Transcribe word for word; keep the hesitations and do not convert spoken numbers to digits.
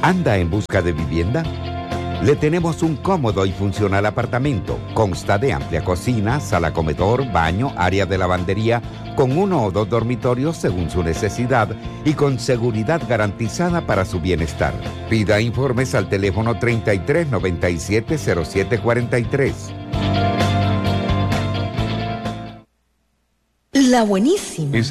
¿Anda en busca de vivienda? Le tenemos un cómodo y funcional apartamento. Consta de amplia cocina, sala comedor, baño, área de lavandería, con uno o dos dormitorios según su necesidad y con seguridad garantizada para su bienestar. Pida informes al teléfono treinta y tres noventa y siete cero siete cuarenta y tres. La buenísima.